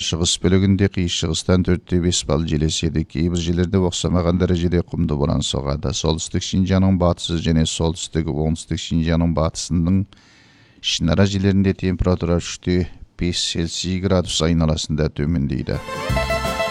шығыс бөлігінде қиыс-шығыстан 4-5 балл жел еседі. Кейбір жерлерде оқшамаған дәрежеде құмды боран соғады. Солтүстік Шинжаңның батысы және солтүстік оңтүстік Шинжаңның батысының ішінара жерлерінде температура 3-5 Цельсий градус айналасында төмендейді.